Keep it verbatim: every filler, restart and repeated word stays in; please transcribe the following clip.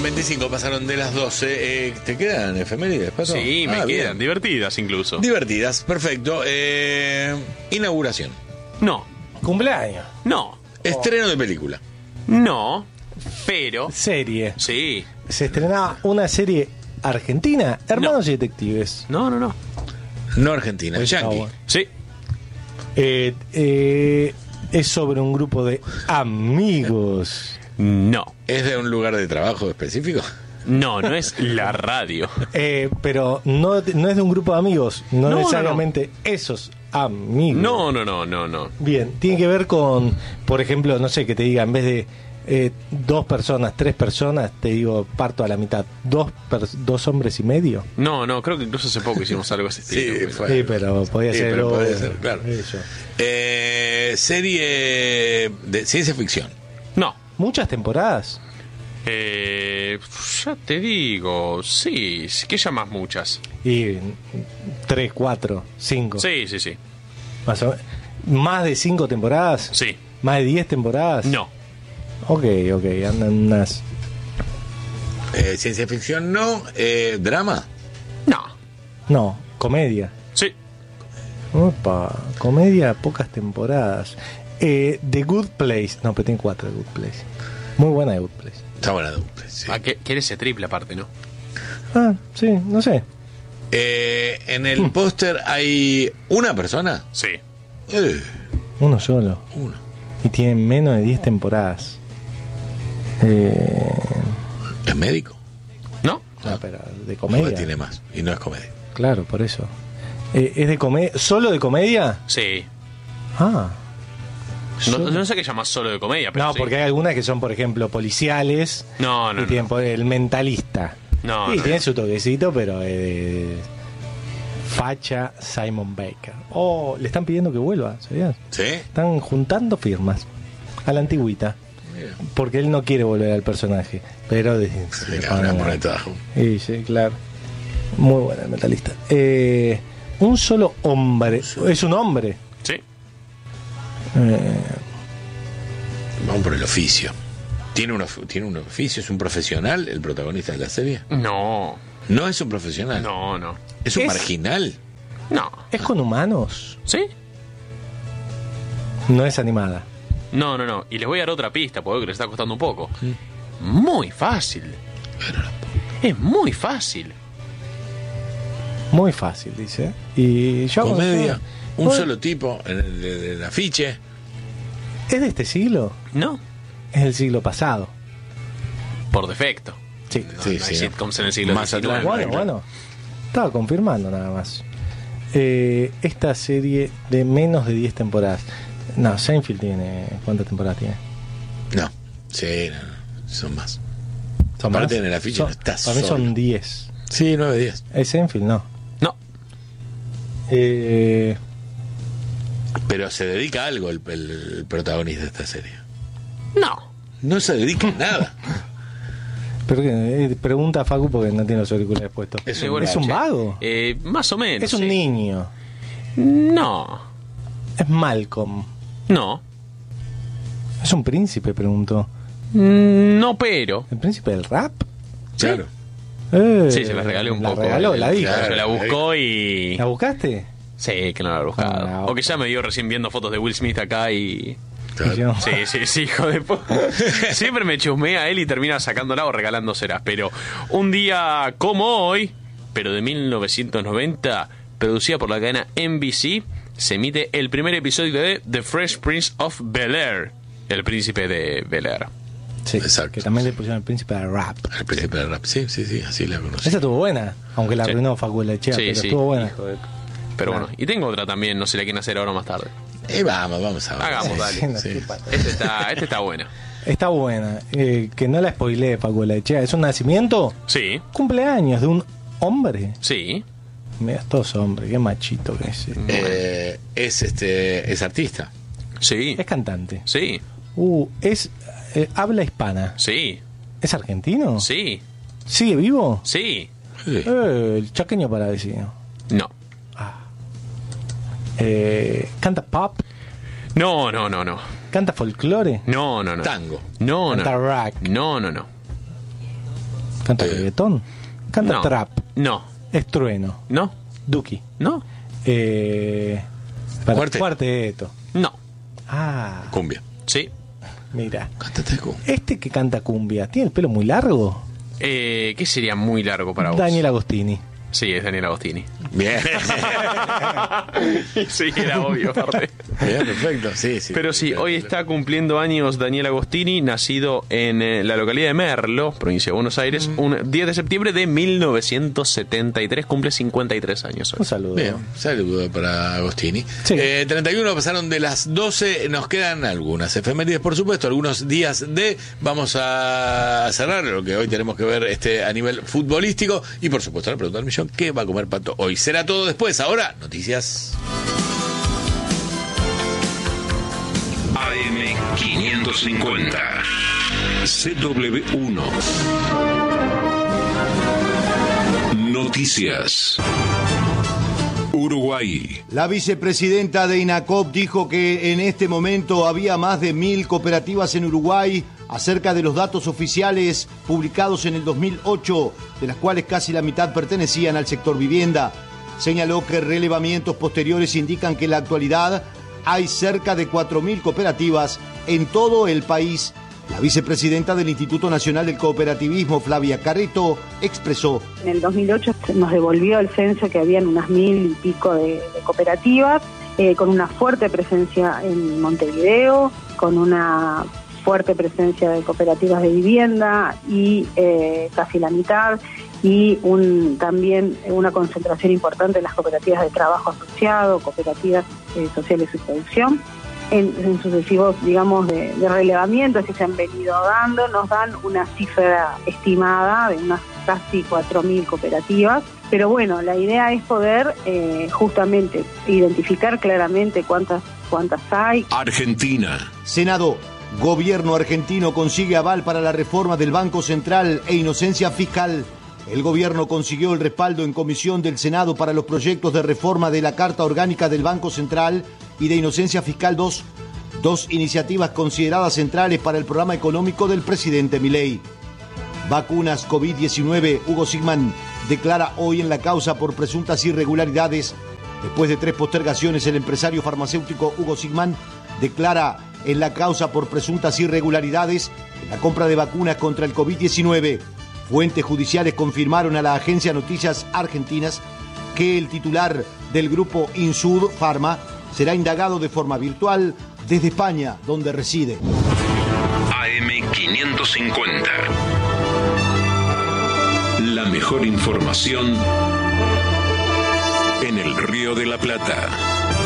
veinticinco pasaron de las doce. Eh, ¿Te quedan efemérides, Pato? Sí, me Ah, quedan. bien. Divertidas incluso. Divertidas, perfecto. Eh, inauguración. No, Cumpleaños. no, Estreno de película. no, pero... Serie. Sí. Se estrenaba una serie argentina, Hermanos y Detectives. No, no, no. No Argentina, Pues está Yankee. bueno. Sí. Eh, eh, es sobre un grupo de amigos. No. ¿Es de un lugar de trabajo específico? No, no es la radio. Eh, pero no, no es de un grupo de amigos, no, No, necesariamente esos amigos. No, no, no, no, no. Bien, tiene que ver con, por ejemplo, no sé, que te diga, en vez de eh, dos personas, tres personas, te digo, parto a la mitad, dos, pers- dos hombres y medio. No, no, creo que incluso hace poco hicimos algo así. Sí, fue. Sí, pero podía Sí, ser. pero algo- podía ser, claro. eso. Eh, serie de ciencia ficción. No. Muchas temporadas. Eh, ya te digo, sí. ¿Qué llamas muchas? Y tres, cuatro, cinco. Sí, sí, sí. Más, o menos. ¿Más de cinco temporadas? Sí. ¿Más de diez temporadas? No. Ok, ok, andan unas. Eh, ciencia ficción no. Eh, drama. No. No, comedia. Sí. Opa, comedia, pocas temporadas. Eh, The Good Place. No, pero tiene cuatro The Good Place. Muy buena The Good Place. Está buena dupla. Sí. Ah, que quiere ese triple aparte, ¿no? Ah, sí, no sé. Eh, en el póster hay una persona. Sí. Eh, Uno solo. uno. Y tiene menos de diez temporadas. Eh, ¿Es médico? ¿No? ah, pero de Joder, comedia. tiene más. Y no es comedia. Claro, por eso. Eh, ¿Es de comedia? ¿Solo de comedia? Sí. Ah. No, Solo- no sé qué llamas solo de comedia, pero No, sí. porque hay algunas que son, por ejemplo, policiales. No, no, y tienen no. por- el mentalista. No, y no, tiene no. su toquecito, pero eh, de- facha Simon Baker. Oh, le están pidiendo que vuelva, ¿sabías? ¿Sí? Están juntando firmas a la antigüita. Mira. Porque él no quiere volver al personaje. Pero de, Se le le van a ponen- poner todo. Sí, sí, claro. Muy bueno el mentalista. Eh, un solo hombre. Es un hombre. Sí. Eh, Vamos por el oficio. ¿Tiene un, of- ¿Tiene un oficio? ¿Es un profesional el protagonista de la serie? No. No es un profesional. No, no. ¿Es un Es- marginal? No. ¿Es con humanos? ¿Sí? No es animada. No, no, no. Y les voy a dar otra pista, porque creo que les está costando un poco. Muy fácil. Es muy fácil. Muy fácil, dice. Y yo Comedia. Un Bueno, solo tipo en el, en el afiche. ¿Es de este siglo? No. Es del siglo pasado. Por defecto. Sí. No, Sí, no hay sí. sitcoms en el siglo Más diecinueve. atrás. Bueno, claro. bueno. Estaba confirmando nada más. Eh, esta serie de menos de diez temporadas. No, Seinfeld tiene. ¿Cuántas temporadas tiene? No. Sí, no, no. Son más. ¿Son Aparte más? en el afiche Son- no está Para mí solo. son diez. Sí, nueve, diez. ¿Es Seinfeld? No. No. Eh, Pero se dedica a algo el, el- el protagonista de esta serie. No. No se dedica a nada. pero que, eh, pregunta a Facu porque no tiene los auriculares puestos. Es Eh, un bueno, ¿Es un che, vago? Eh, más o menos. Es un sí. niño. No. Es Malcolm. No. Es un príncipe, preguntó. Mm, No, pero. ¿El príncipe del rap? Claro. Eh, Sí, se la regalé un la poco. regaló, la dijo. Claro. Se la buscó y. ¿La buscaste? Sí, que no la he buscado. Ah, O que ya me dio recién viendo fotos de Will Smith acá y. Claro. Y yo- Sí, sí, sí, hijo de puta. Siempre me chusmea a él y termina sacándola o regalándoselas. Pero un día como hoy, pero de mil novecientos noventa, producida por la cadena N B C, se emite el primer episodio de The Fresh Prince of Bel-Air, el príncipe de Bel-Air. Sí, Exacto. que también le pusieron el príncipe del rap. El príncipe del rap. Sí, sí, sí, así la conocí. Esa estuvo buena, aunque la Sí. arruinó Facu Lechea, Sí, pero sí. estuvo buena. Pero Claro. bueno, y tengo otra también, no sé si la quieren hacer ahora o más tarde. Eh, vamos, vamos a ver. Hagamos, dale. Sí, no, Sí. qué pasa. Este está, este está bueno. Está buena. Eh, que no la spoilee Facu Lechea. ¿Es un nacimiento? Sí, Cumpleaños de un hombre. sí. Mira, todos hombres, qué machito que es. Eh, es este es artista. Sí, Es cantante. sí, Uh, es eh, habla hispana. sí, ¿Es argentino? sí, ¿Sigue vivo? sí. Sí. Eh, el chaqueño paravecino. No. Eh, ¿Canta pop? No, no, no, no. ¿Canta folclore? No, no, no. Tango. No, no. Canta rock. No, no, no. ¿Canta Eh. reggaetón? ¿Canta No. trap? No. ¿Es trueno? ¿No? Duki. ¿No? Eh, para- Fuerte. Cuarteto. No. Ah, Cumbia. Sí. mira. Cántate cumbia. Este que canta cumbia, ¿tiene el pelo muy largo? Eh, ¿Qué sería muy largo para vos? Daniel Agostini. Sí, es Daniel Agostini. Bien. Sí, era obvio, aparte. Bien, perfecto. Sí, sí. Pero sí, hoy está cumpliendo años Daniel Agostini, nacido en eh, la localidad de Merlo, provincia de Buenos Aires, un diez de septiembre de mil novecientos setenta y tres, cumple cincuenta y tres años hoy. Un saludo. Bien, saludo para Agostini. Sí. Eh, treinta y uno pasaron de las doce, nos quedan algunas efemérides, por supuesto, algunos días de... Vamos a cerrar lo que hoy tenemos que ver este a nivel futbolístico y por supuesto la pregunta del millón, ¿qué va a comer Pato hoy? Será todo después, ahora, noticias. A M quinientos cincuenta C W uno Noticias. Uruguay. La vicepresidenta de INACOP dijo que en este momento había más de mil cooperativas en Uruguay, acerca de los datos oficiales publicados en el dos mil ocho, de las cuales casi la mitad pertenecían al sector vivienda. Señaló que relevamientos posteriores indican que en la actualidad hay cerca de cuatro mil cooperativas en todo el país. La vicepresidenta del Instituto Nacional del Cooperativismo, Flavia Carreto, expresó: En el dos mil ocho nos devolvió el censo que habían unas mil y pico de, de cooperativas, eh, con una fuerte presencia en Montevideo, con una fuerte presencia de cooperativas de vivienda y eh, casi la mitad, y un, también una concentración importante en las cooperativas de trabajo asociado, cooperativas eh, sociales de producción. En, en sucesivos, digamos, de, de relevamientos que se han venido dando, nos dan una cifra estimada de unas casi cuatro mil cooperativas. Pero bueno, la idea es poder eh, justamente identificar claramente cuántas, cuántas hay. Argentina. Senado. Gobierno argentino consigue aval para la reforma del Banco Central e inocencia fiscal. El gobierno consiguió el respaldo en comisión del Senado para los proyectos de reforma de la Carta Orgánica del Banco Central y de Inocencia Fiscal dos, dos iniciativas consideradas centrales para el programa económico del presidente Milei. Vacunas COVID diecinueve. Hugo Sigman declara hoy en la causa por presuntas irregularidades. Después de tres postergaciones, el empresario farmacéutico Hugo Sigman declara en la causa por presuntas irregularidades en la compra de vacunas contra el COVID diecinueve. Fuentes judiciales confirmaron a la agencia Noticias Argentinas que el titular del grupo Insud Pharma será indagado de forma virtual desde España, donde reside. A M quinientos cincuenta. La mejor información en el Río de la Plata.